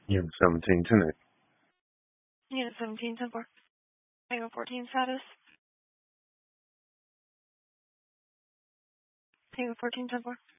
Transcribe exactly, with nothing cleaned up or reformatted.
Unit seventeen, ten. Unit seventeen, ten four. Tango fourteen status. Tango fourteen, ten four.